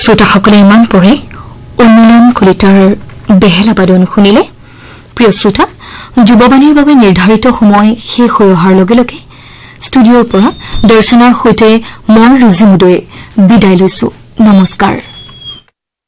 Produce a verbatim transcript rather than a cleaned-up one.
শ্ৰোতাসকলে ইমান পৰে উন্মিলন কলিতাৰ বেহেলা বাদন শুনিলে প্ৰিয় শ্ৰোতা যুৱবাণীৰ বাবে নিৰ্ধাৰিত সময় শেষ হৈ অহাৰ লগে লগে ষ্টুডিঅ'ৰ পৰা দৰ্শনাৰ সৈতে মই ৰুজিমুদৈ বিদায় লৈছো নমস্কাৰ।